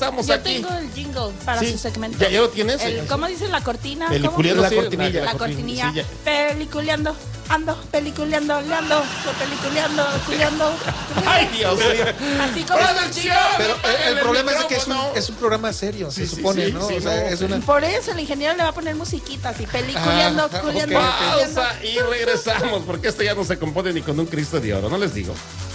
estamos Yo aquí. tengo el jingle para Sí, su segmento. ¿Ya lo tienes? ¿Cómo dice la cortina? Peliculeando, La sí, cortinilla. La cortinilla. sí, ya. Peliculeando, peliculeando, culeando. Ay, Dios mío. Así como... Pero el problema es que micrófono. es un programa serio, se Sí, supone, sí, ¿no? sí, O sea, no. es una... Por eso el ingeniero le va a poner musiquitas y peliculeando, Ah, culeando, ok, ok. culeando. Pausa y regresamos, porque esto ya no se compone ni con un Cristo de oro, no les digo.